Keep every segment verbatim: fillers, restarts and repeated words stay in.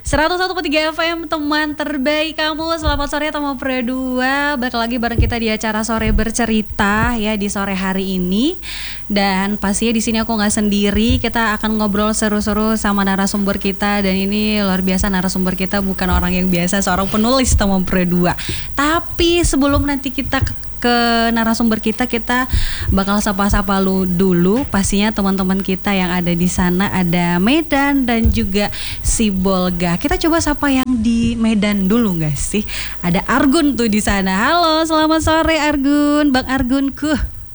seratus satu koma tiga F M, teman terbaik kamu. Selamat sore teman Pro dua. Balik lagi bareng kita di acara Sore Bercerita ya di sore hari ini. Dan pastinya di sini aku nggak sendiri. Kita akan ngobrol seru-seru sama narasumber kita. Dan ini luar biasa, narasumber kita bukan orang yang biasa, seorang penulis teman Pro dua. Tapi sebelum nanti kita ke ke narasumber kita, kita bakal sapa-sapa lu dulu. Pastinya teman-teman kita yang ada di sana, ada Medan dan juga Sibolga. Kita coba sapa yang di Medan dulu nggak sih? Ada Argun tuh di sana. Halo, selamat sore Argun, Bang Argunku.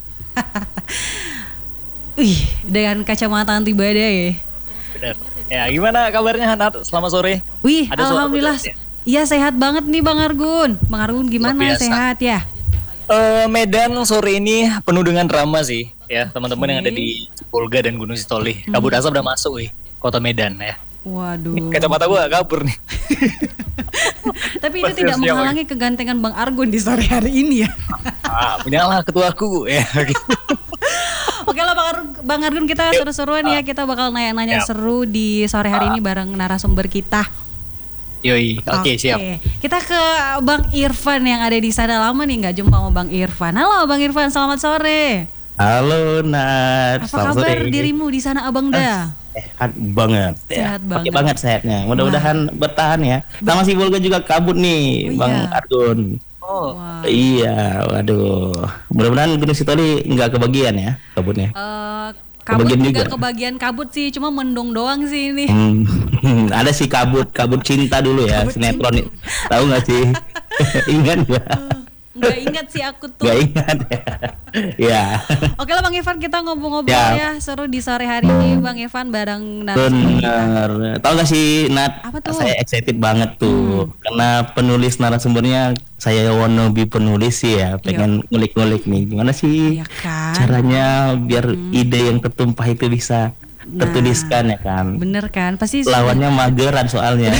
Wih, dengan kacamata anti badai. Bener. Ya, gimana kabarnya Nat? Selamat sore. Wih, ada alhamdulillah. Iya, sehat banget nih Bang Argun. Bang Argun gimana? Sehat ya? Uh, Medan sore ini penuh dengan drama sih ya, teman-teman okay. yang ada di Polga dan Gunung Sitoli. Hmm. Kabut asap udah masuk wih, kota Medan ya. Waduh. Kacamata gua kabur nih. Tapi itu tidak menghalangi kegantengan Bang Argun di sore hari ini ya. Ah, punyalah ketuaku ya. Oke lah Bang, Ar- Bang Argun, kita seru-seruan ya. Kita bakal nanya-nanya yep. seru di sore hari ini bareng narasumber kita. Yoi, oke okay, okay, siap. Kita ke Bang Irfan yang ada di sana, lama nih nggak jumpa sama Bang Irfan. Halo Bang Irfan, selamat sore. Halo Nat. Apa kabar sore. Dirimu di sana Abang Da? Sehat banget. Sehat ya. banget. Oke banget sehatnya. Mudah-mudahan wow. bertahan ya. Sama si Bolga juga kabut nih, oh, Bang iya. Argun. Oh. Wow. Iya, waduh. Mudah-mudahan Gunung Sitoli nggak kebagian ya kabutnya. Uh, Kabut kebagian juga, juga kebagian kabut sih, cuma mendung doang sih ini. Hmm, ada sih kabut, kabut cinta dulu ya, kabut sinetron. Tahu nggak sih? Ingat nggak? Nggak ingat sih aku tuh. Nggak ingat ya. Ya. Oke lah Bang Irfan, kita ngobrol-ngobrol ya. ya seru di sore hari ini Bang Irfan bareng Nat. Benar. Tahu nggak sih Nat? Apa tuh? Saya excited banget tuh, hmm. karena penulis narasumbernya saya wannabe penulis sih ya, pengen Yo. ngulik-ngulik nih gimana sih ya kan? Caranya biar hmm. ide yang tertumpah itu bisa nah, tertuliskan ya kan. Bener kan? Pasti lawannya mageran soalnya.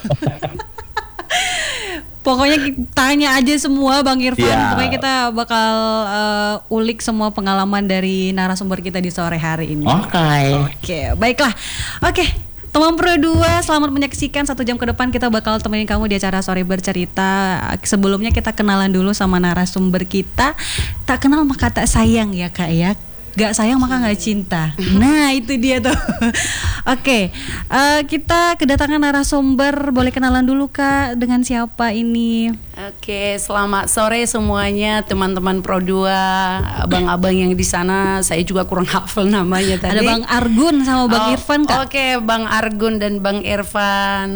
Pokoknya tanya aja semua Bang Irfan. Ya. Pokoknya kita bakal uh, ulik semua pengalaman dari narasumber kita di sore hari ini. Oke. Okay. Oke, okay, baiklah. Oke. Okay. Teman Pro dua, selamat menyaksikan. Satu jam ke depan kita bakal temenin kamu di acara Sore Bercerita. Sebelumnya kita kenalan dulu sama narasumber kita. Tak kenal maka tak sayang ya Kak ya. Gak sayang maka gak cinta. Nah itu dia tuh. Oke, okay. uh, kita kedatangan narasumber. Boleh kenalan dulu Kak, dengan siapa ini? Oke, okay, selamat sore semuanya teman-teman Pro dua, abang-abang yang di sana. Saya juga kurang hafal namanya tadi. Ada Bang Argun sama Bang oh, Irfan Kak. Oke, okay, Bang Argun dan Bang Irfan.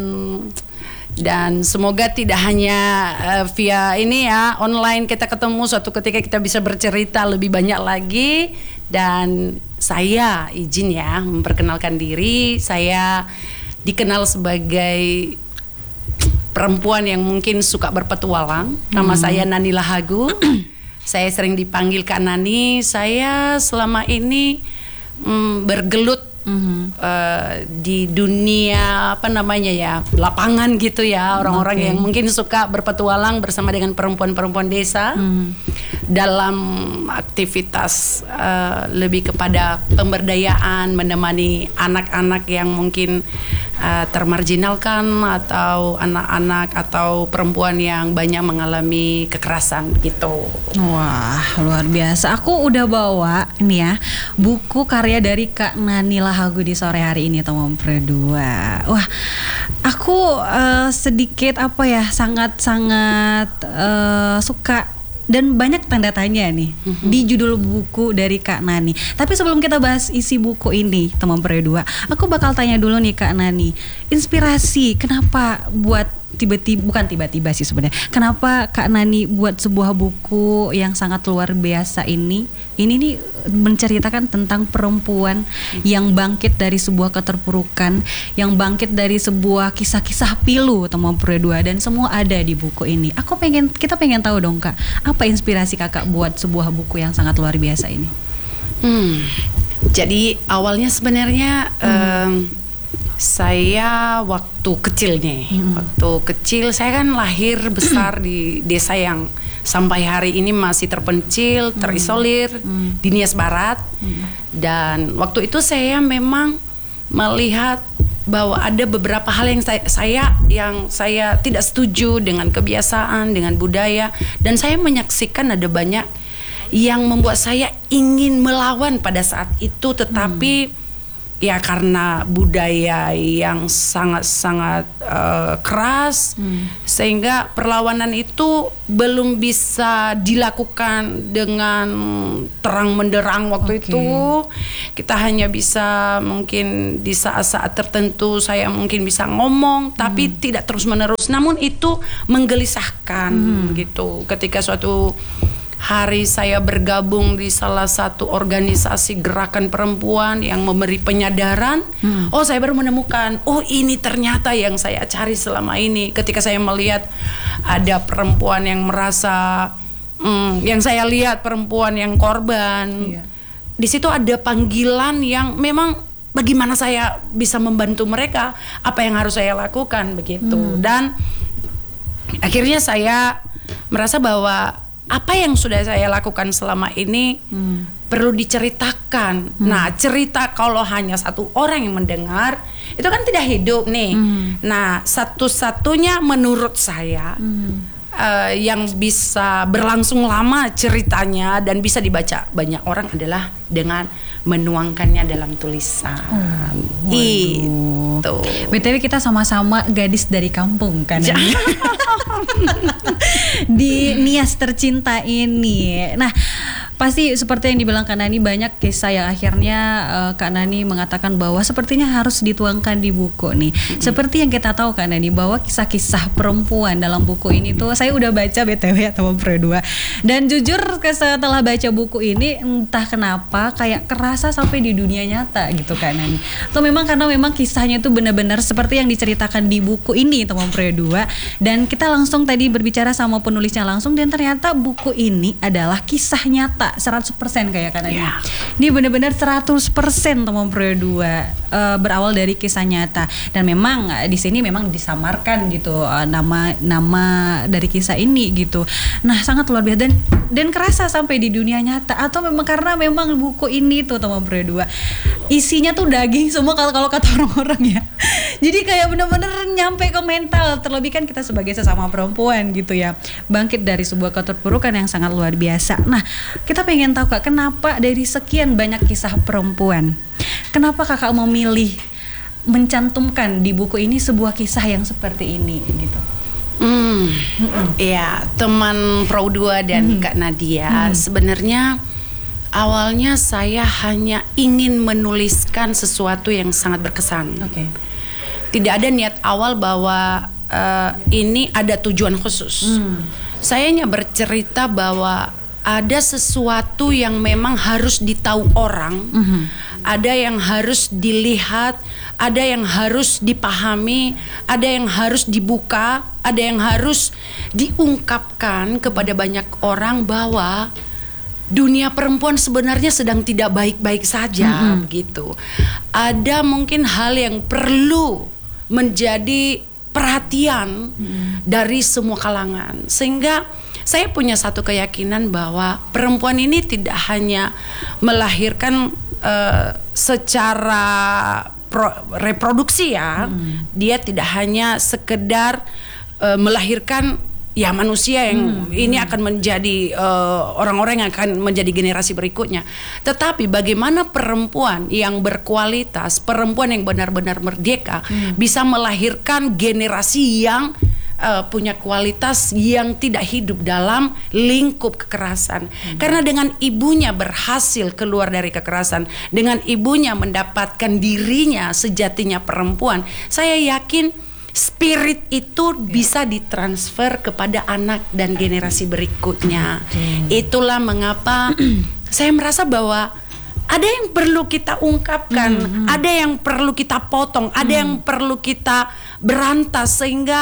Dan semoga tidak hanya uh, via ini ya online kita ketemu, suatu ketika kita bisa bercerita lebih banyak lagi. Dan saya izin ya memperkenalkan diri. Saya dikenal sebagai perempuan yang mungkin suka berpetualang. Nama hmm. saya Nani Lahagu. Saya sering dipanggil Kak Nani. Saya selama ini mm, bergelut mm-hmm. uh, di dunia apa namanya ya, lapangan gitu ya, orang-orang okay. yang mungkin suka berpetualang bersama dengan perempuan-perempuan desa mm. dalam aktivitas uh, lebih kepada pemberdayaan, menemani anak-anak yang mungkin uh, termarginalkan atau anak-anak atau perempuan yang banyak mengalami kekerasan gitu. Wah, luar biasa. Aku udah bawa ini ya buku karya dari Kak Nani Lahagu di sore hari ini teman Pro dua. Wah, aku uh, sedikit apa ya sangat-sangat uh, suka dan banyak tanda tanya nih mm-hmm. di judul buku dari Kak Nani. Tapi sebelum kita bahas isi buku ini teman Pro dua, aku bakal tanya dulu nih Kak Nani, inspirasi kenapa buat tiba-tiba, bukan tiba-tiba sih sebenarnya, kenapa Kak Nani buat sebuah buku yang sangat luar biasa ini? Ini nih menceritakan tentang perempuan yang bangkit dari sebuah keterpurukan, yang bangkit dari sebuah kisah-kisah pilu teman Pro dua, dan semua ada di buku ini. Aku pengen, kita pengen tahu dong Kak, apa inspirasi Kakak buat sebuah buku yang sangat luar biasa ini? Hmm, jadi awalnya sebenarnya hmm. um, saya waktu kecil nih, hmm. waktu kecil saya kan lahir besar di desa yang sampai hari ini masih terpencil, terisolir hmm. di Nias Barat. hmm. Dan waktu itu saya memang melihat bahwa ada beberapa hal yang saya, saya yang saya tidak setuju dengan kebiasaan, dengan budaya, dan saya menyaksikan ada banyak yang membuat saya ingin melawan pada saat itu, tetapi hmm. ya karena budaya yang sangat-sangat uh, keras, hmm. sehingga perlawanan itu belum bisa dilakukan dengan terang menderang waktu okay. itu. Kita hanya bisa mungkin di saat-saat tertentu saya mungkin bisa ngomong, hmm. tapi tidak terus-menerus. Namun itu menggelisahkan hmm. gitu. Ketika suatu hari saya bergabung di salah satu organisasi gerakan perempuan yang memberi penyadaran, hmm. oh saya baru menemukan, oh ini ternyata yang saya cari selama ini. Ketika saya melihat ada perempuan yang merasa, hmm, yang saya lihat perempuan yang korban, iya. di situ ada panggilan yang memang bagaimana saya bisa membantu mereka, apa yang harus saya lakukan begitu. Hmm. Dan akhirnya saya merasa bahwa apa yang sudah saya lakukan selama ini hmm. perlu diceritakan. Hmm. Nah, cerita kalau hanya satu orang yang mendengar itu kan tidak hidup nih. Hmm. Nah, satu-satunya menurut saya hmm. uh, yang bisa berlangsung lama ceritanya dan bisa dibaca banyak orang adalah dengan menuangkannya dalam tulisan. Oh, itu. B T W kita sama-sama gadis dari kampung kan. Di Nias Tercinta ini. Nah, pasti seperti yang dibilang Kak Nani, banyak kisah yang akhirnya uh, Kak Nani mengatakan bahwa sepertinya harus dituangkan di buku nih. Mm-hmm. Seperti yang kita tahu Kak Nani, bahwa kisah-kisah perempuan dalam buku ini tuh saya udah baca B T W ya teman Pro dua. Dan jujur setelah baca buku ini entah kenapa kayak kerasa sampai di dunia nyata gitu Kak Nani. Atau memang karena memang kisahnya tuh benar-benar seperti yang diceritakan di buku ini teman Pro dua. Dan kita langsung tadi berbicara sama penulisnya langsung, dan ternyata buku ini adalah kisah nyata seratus persen kayak Kak Nani. Yeah. Ini benar-benar seratus persen teman Pro dua, uh, berawal dari kisah nyata. Dan memang uh, di sini memang disamarkan gitu uh, nama nama dari kisah ini gitu. Nah, sangat luar biasa dan dan kerasa sampai di dunia nyata. Atau memang karena memang buku ini tuh teman Pro dua isinya tuh daging semua kalau kalau kata orang-orang ya. Jadi kayak benar-benar nyampe ke mental, terlebih kan kita sebagai sesama perempuan gitu ya, bangkit dari sebuah keterpurukan yang sangat luar biasa. Nah, kita pengen tahu Kak, kenapa dari sekian banyak kisah perempuan, kenapa Kakak memilih mencantumkan di buku ini sebuah kisah yang seperti ini gitu? Hmm, ya teman Pro dua dan hmm. Kak Nadia, hmm. sebenarnya awalnya saya hanya ingin menuliskan sesuatu yang sangat berkesan. Oke. Okay. Tidak ada niat awal bahwa uh, ini ada tujuan khusus. Hmm. Saya hanya bercerita bahwa ada sesuatu yang memang harus ditahu orang, mm-hmm. ada yang harus dilihat, ada yang harus dipahami, ada yang harus dibuka, ada yang harus diungkapkan kepada banyak orang bahwa dunia perempuan sebenarnya sedang tidak baik-baik saja, mm-hmm. begitu. Ada mungkin hal yang perlu menjadi perhatian mm-hmm. dari semua kalangan, sehingga saya punya satu keyakinan bahwa perempuan ini tidak hanya melahirkan uh, secara pro, reproduksi ya, hmm. dia tidak hanya sekedar uh, melahirkan ya manusia yang hmm. ini akan menjadi uh, orang-orang yang akan menjadi generasi berikutnya, tetapi bagaimana perempuan yang berkualitas, perempuan yang benar-benar merdeka hmm. bisa melahirkan generasi yang Uh, punya kualitas yang tidak hidup dalam lingkup kekerasan. Hmm. Karena dengan ibunya berhasil keluar dari kekerasan, dengan ibunya mendapatkan dirinya sejatinya perempuan, saya yakin spirit itu yeah. bisa ditransfer kepada anak dan generasi berikutnya. Hmm. Itulah mengapa saya merasa bahwa ada yang perlu kita ungkapkan, hmm. ada yang perlu kita potong, ada hmm. yang perlu kita berantas, sehingga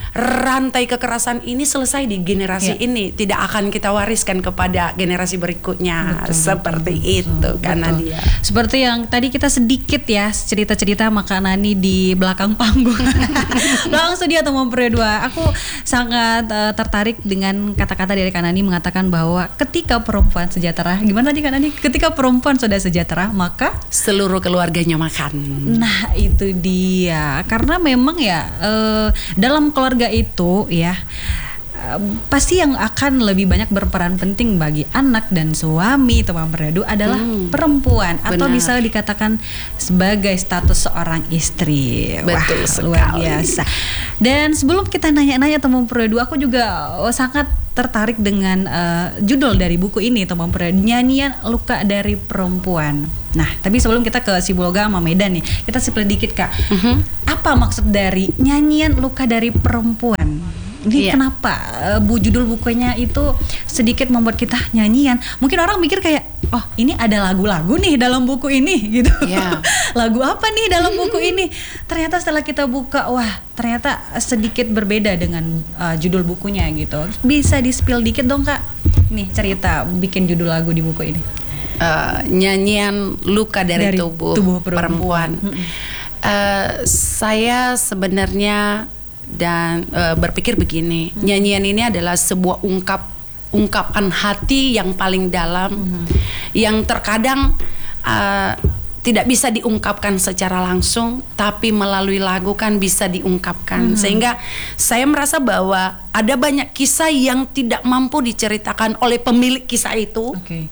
rantai kekerasan ini selesai di generasi Ya. ini, tidak akan kita wariskan kepada generasi berikutnya. Betul, seperti betul, itu betul, karena betul. dia. Seperti yang tadi kita sedikit ya cerita-cerita Maka Nani di belakang panggung. Langsung dia teman berdua. Aku sangat uh, tertarik dengan kata-kata dari Kak Nani mengatakan bahwa ketika perempuan sejahtera, gimana tadi Kak Nani? Ketika perempuan sudah sejahtera, maka Seluruh keluarganya makan. nah itu dia. Karena memang ya uh, dalam keluarga itu ya uh, pasti yang akan lebih banyak berperan penting bagi anak dan suami teman berdua adalah Hmm, perempuan atau benar. bisa dikatakan sebagai status seorang istri. Betul Wah, luar sekali. biasa. Dan sebelum kita nanya-nanya teman berdua, aku juga oh, sangat tertarik dengan uh, judul dari buku ini teman berdua, Nyanyian Luka dari Perempuan. Nah, tapi sebelum kita ke Sibolga sama Medan nih, kita sipil dikit Kak. Mhm. Apa maksud dari Nyanyian Luka dari Perempuan? Ini Iya. kenapa uh, bu judul bukunya itu sedikit membuat kita nyanyian? Mungkin orang mikir kayak, oh ini ada lagu-lagu nih dalam buku ini gitu. Iya. Lagu apa nih dalam buku ini? Ternyata setelah kita buka, wah ternyata sedikit berbeda dengan uh, judul bukunya gitu. Bisa di-spill dikit dong Kak? Nih cerita bikin judul lagu di buku ini. Uh, nyanyian luka dari, Dari tubuh, tubuh perempuan. perempuan. Uh, saya sebenarnya dan uh, berpikir begini, nyanyian ini adalah sebuah ungkap ungkapan hati yang paling dalam, yang terkadang uh, tidak bisa diungkapkan secara langsung, tapi melalui lagu kan bisa diungkapkan. Sehingga saya merasa bahwa ada banyak kisah yang tidak mampu diceritakan oleh pemilik kisah itu. Oke.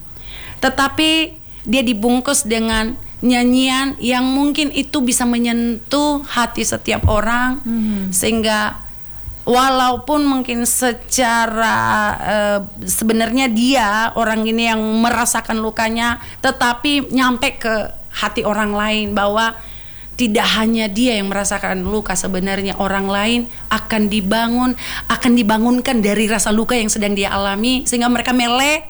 Tetapi dia dibungkus dengan nyanyian yang mungkin itu bisa menyentuh hati setiap orang, sehingga walaupun mungkin secara uh, sebenarnya dia orang ini yang merasakan lukanya, tetapi nyampe ke hati orang lain bahwa tidak hanya dia yang merasakan luka, sebenarnya orang lain akan dibangun, akan dibangunkan dari rasa luka yang sedang dia alami, sehingga mereka melek,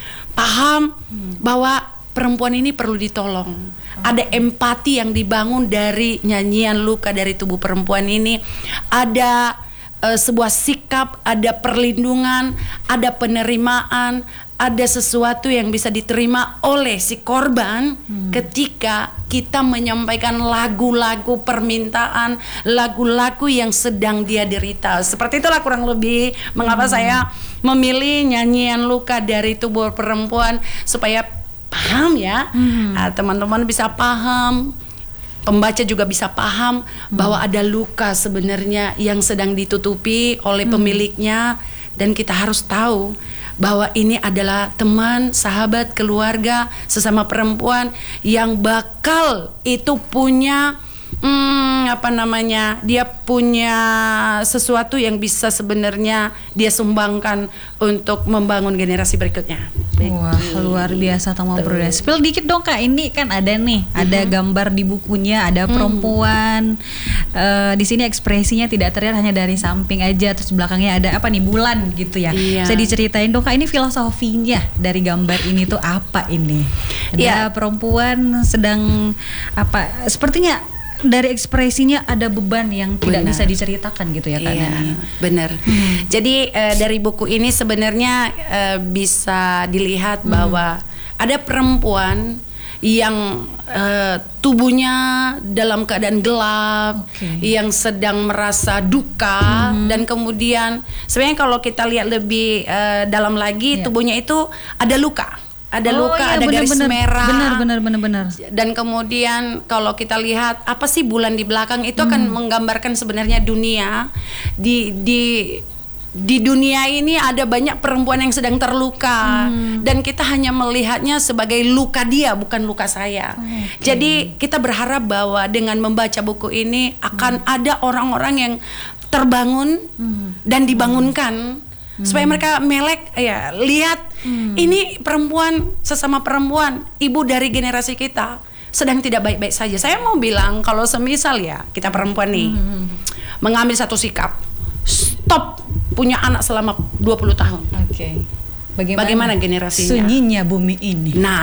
paham bahwa perempuan ini perlu ditolong. Ada empati yang dibangun dari nyanyian luka dari tubuh perempuan ini. Ada uh, sebuah sikap, ada perlindungan, ada penerimaan, ada sesuatu yang bisa diterima oleh si korban ketika kita menyampaikan lagu-lagu permintaan, lagu-lagu yang sedang dia derita. Seperti itulah kurang lebih mengapa saya memilih nyanyian luka dari tubuh perempuan, supaya paham ya, nah, teman-teman bisa paham, pembaca juga bisa paham bahwa ada luka sebenarnya yang sedang ditutupi oleh pemiliknya, dan kita harus tahu bahwa ini adalah teman, sahabat, keluarga, sesama perempuan yang bakal itu punya Hmm, apa namanya, dia punya sesuatu yang bisa sebenarnya dia sumbangkan untuk membangun generasi berikutnya. Wah, luar biasa teman berdua. Spill dikit dong Kak, ini kan ada nih, ada gambar di bukunya, ada perempuan. Eh, di sini ekspresinya tidak terlihat, hanya dari samping aja, terus belakangnya ada apa nih, bulan gitu ya. Iya. Bisa diceritain dong Kak, ini filosofinya dari gambar ini tuh apa ini? Ada Iya. perempuan sedang apa? Sepertinya dari ekspresinya ada beban yang tidak Benar. bisa diceritakan gitu ya Kak Iya, Nani. benar. Jadi eh, dari buku ini sebenarnya eh, bisa dilihat bahwa ada perempuan yang eh, tubuhnya dalam keadaan gelap, Oke. yang sedang merasa duka, dan kemudian sebenarnya kalau kita lihat lebih eh, dalam lagi, Iya. tubuhnya itu ada luka. Ada Oh, luka, iya, ada garis benar-benar. merah. Benar, benar, benar, benar. Dan kemudian kalau kita lihat apa sih bulan di belakang itu akan menggambarkan sebenarnya dunia di di di dunia ini ada banyak perempuan yang sedang terluka, dan kita hanya melihatnya sebagai luka dia, bukan luka saya. Jadi kita berharap bahwa dengan membaca buku ini akan ada orang-orang yang terbangun dan dibangunkan, supaya mereka melek ya, lihat ini perempuan, sesama perempuan, ibu dari generasi kita sedang tidak baik-baik saja. Saya mau bilang kalau semisal ya kita perempuan nih mengambil satu sikap, stop punya anak selama dua puluh tahun. Oke. Bagaimana, Bagaimana generasinya? sunyinya bumi ini? Nah,